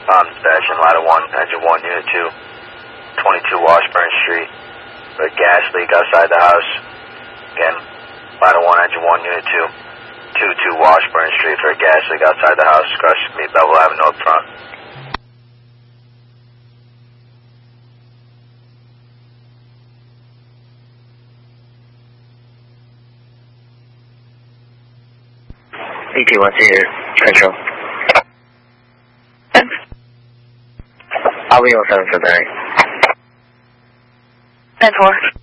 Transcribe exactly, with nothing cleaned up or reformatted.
Um, station, ladder one, engine one, unit two, twenty-two Washburn Street. A gas leak outside the house. Again, ladder one, engine one, unit two, two two Washburn Street for a gas leak outside the house. Across me, Bevel Avenue up front. E T one here, control. I'll be on seven for Barry. ten four.